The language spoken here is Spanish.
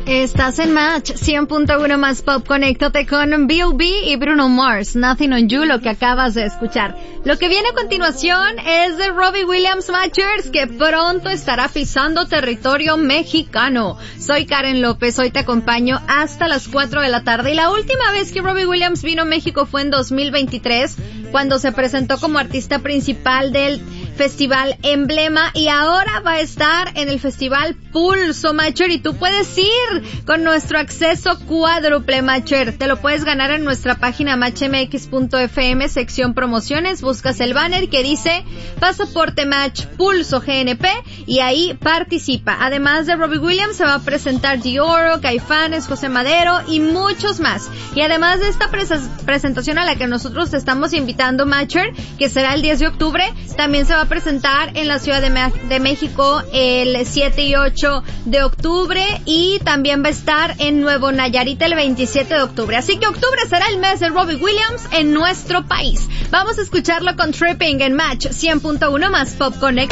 Estás en Match 100.1 más Pop. Conéctate con B.O.B. y Bruno Mars, Nothing on You, lo que acabas de escuchar. Lo que viene a continuación es de Robbie Williams Matchers, que pronto estará pisando territorio mexicano. Soy Karen López, hoy te acompaño hasta las 4 de la tarde. Y la última vez que Robbie Williams vino a México fue en 2023, cuando se presentó como artista principal del Festival Emblema, y ahora va a estar en el Festival Pulso, Matcher, y tú puedes ir con nuestro acceso cuádruple, Matcher. Te lo puedes ganar en nuestra página matchmx.fm, sección promociones, buscas el banner que dice Pasaporte Match Pulso GNP y ahí participa. Además de Robbie Williams, se va a presentar Dioro, Caifanes, José Madero y muchos más. Y además de esta presentación a la que nosotros te estamos invitando, Matcher, que será el 10 de octubre, también se va a presentar en la Ciudad de México el 7 y 8 de octubre, y también va a estar en Nuevo Nayarit el 27 de octubre. Así que octubre será el mes de Robbie Williams en nuestro país. Vamos a escucharlo con Tripping en Match 100.1 más Pop Connect.